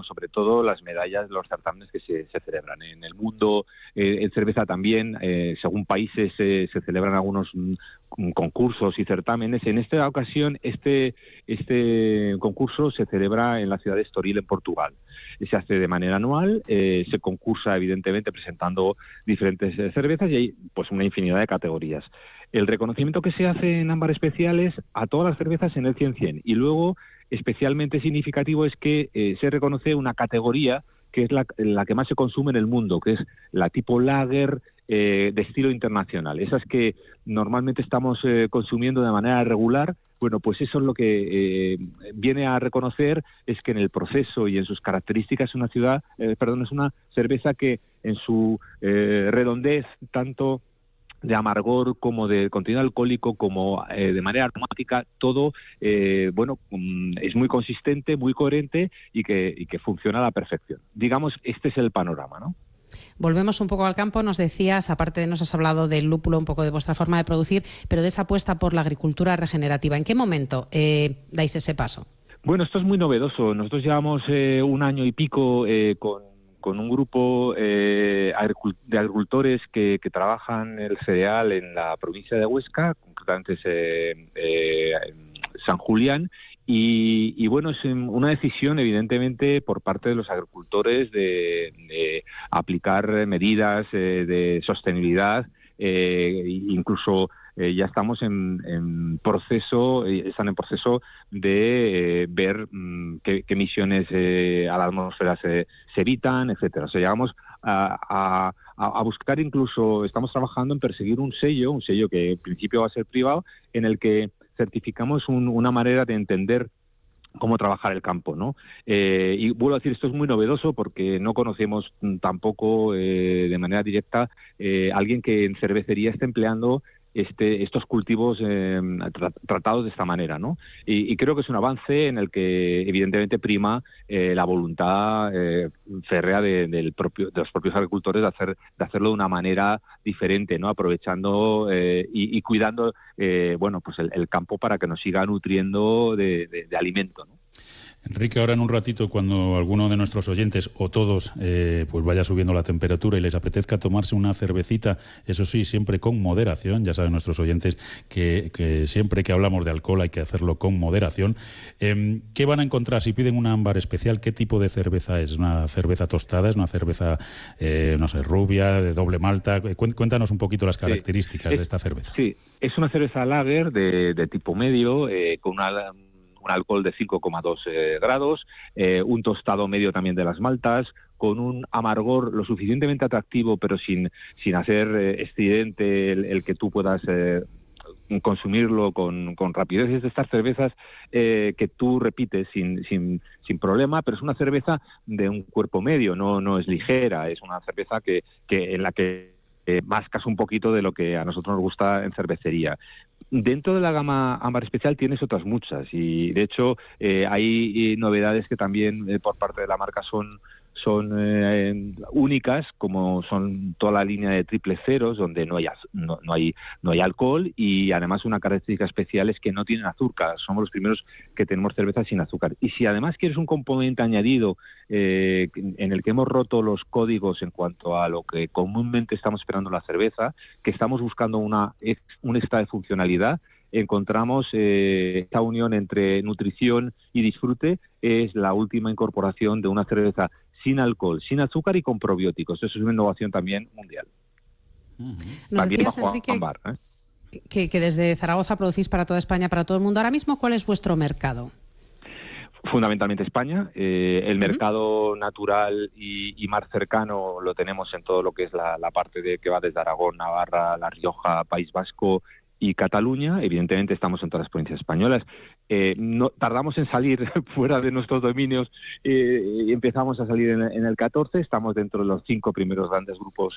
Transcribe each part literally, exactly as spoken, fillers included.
sobre todo las medallas de los certámenes que se, se celebran. En el mundo, eh, en cerveza también, eh, según países, eh, se celebran algunos mm, concursos y certámenes. En esta ocasión, este, este concurso se celebra en la ciudad de Estoril, en Portugal. Se hace de manera anual, eh, se concursa evidentemente presentando diferentes eh, cervezas y hay pues una infinidad de categorías. El reconocimiento que se hace en Ámbar Especial es a todas las cervezas en el cien cien y luego especialmente significativo es que eh, se reconoce una categoría que es la, la que más se consume en el mundo, que es la tipo lager eh, de estilo internacional. Esas que normalmente estamos eh, consumiendo de manera regular. Bueno, pues eso es lo que eh, viene a reconocer, es que en el proceso y en sus características es una ciudad, eh, perdón, es una cerveza que en su eh, redondez, tanto de amargor como de contenido alcohólico, como eh, de manera aromática, todo, eh, bueno, um, es muy consistente, muy coherente y que, y que funciona a la perfección. Digamos, este es el panorama, ¿no? Volvemos un poco al campo, nos decías, aparte de nos has hablado del lúpulo, un poco de vuestra forma de producir, pero de esa apuesta por la agricultura regenerativa. ¿En qué momento eh, dais ese paso? Bueno, esto es muy novedoso. Nosotros llevamos eh, un año y pico eh, con, con un grupo eh, de agricultores que, que trabajan el cereal en la provincia de Huesca, concretamente es eh, eh, San Julián. Y, y bueno, es una decisión evidentemente por parte de los agricultores de, de aplicar medidas eh, de sostenibilidad, eh, incluso eh, ya estamos en, en proceso, eh, están en proceso de eh, ver mmm, qué, qué emisiones eh, a la atmósfera se, se evitan, etcétera. O sea, llegamos a, a, a buscar incluso, estamos trabajando en perseguir un sello, un sello que en principio va a ser privado, en el que certificamos un, una manera de entender cómo trabajar el campo, ¿no? Eh, y vuelvo a decir, esto es muy novedoso porque no conocemos tampoco eh, de manera directa eh, alguien que en cervecería esté empleando este, estos cultivos eh, tra tratados de esta manera, ¿no? Y, y creo que es un avance en el que evidentemente prima eh, la voluntad eh, férrea de, del propio, de los propios agricultores de, hacer, de hacerlo de una manera diferente, ¿no? Aprovechando eh, y, y cuidando eh, bueno, pues el, el campo para que nos siga nutriendo de, de, de alimento, ¿no? Enrique, ahora en un ratito, cuando alguno de nuestros oyentes o todos eh, pues vaya subiendo la temperatura y les apetezca tomarse una cervecita, eso sí, siempre con moderación, ya saben nuestros oyentes que, que siempre que hablamos de alcohol hay que hacerlo con moderación. Eh, ¿Qué van a encontrar si piden una ámbar especial? ¿Qué tipo de cerveza es? ¿Es una cerveza tostada? ¿Es una cerveza, eh, no sé, rubia, de doble malta? Cuéntanos un poquito las características sí, de esta cerveza. Sí, es una cerveza lager de, de tipo medio, eh, con una... un alcohol de cinco coma dos eh, grados, eh, un tostado medio también de las maltas, con un amargor lo suficientemente atractivo, pero sin, sin hacer eh, estridente el, el que tú puedas eh, consumirlo con, con rapidez. Es de estas cervezas eh, que tú repites sin, sin, sin problema, pero es una cerveza de un cuerpo medio, no, no es ligera, es una cerveza que, que en la que eh, mascas un poquito de lo que a nosotros nos gusta en cervecería. Dentro de la gama ámbar especial tienes otras muchas y de hecho eh, hay novedades que también eh, por parte de la marca son son eh, únicas, como son toda la línea de triple ceros donde no hay no, no hay no hay alcohol y además una característica especial es que no tienen azúcar. Somos los primeros que tenemos cervezas sin azúcar. Y si además quieres un componente añadido eh, en el que hemos roto los códigos en cuanto a lo que comúnmente estamos esperando la cerveza, que estamos buscando una un extra de funcionalidad, encontramos eh, esta unión entre nutrición y disfrute. Es la última incorporación de una cerveza sin alcohol, sin azúcar y con probióticos. Eso es una innovación también mundial. Nos También decías, bajo Enrique, ámbar, ¿eh? que, que desde Zaragoza producís para toda España, para todo el mundo. Ahora mismo, ¿cuál es vuestro mercado? Fundamentalmente España. Eh, el Uh-huh. mercado natural y, y más cercano lo tenemos en todo lo que es la, la parte de que va desde Aragón, Navarra, La Rioja, País Vasco y Cataluña. Evidentemente estamos en todas las provincias españolas. Eh, no tardamos en salir fuera de nuestros dominios eh, y empezamos a salir en, en el catorce. Estamos dentro de los cinco primeros grandes grupos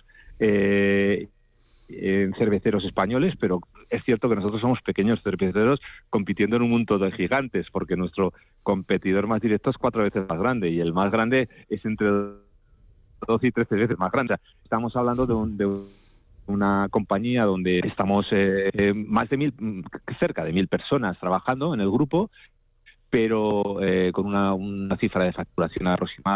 eh, en cerveceros españoles, pero es cierto que nosotros somos pequeños cerveceros compitiendo en un mundo de gigantes, porque nuestro competidor más directo es cuatro veces más grande y el más grande es entre doce y trece veces más grande. Estamos hablando de un, de un una compañía donde estamos eh, eh, más de mil, cerca de mil personas trabajando en el grupo, pero eh, con una, una cifra de facturación aproximada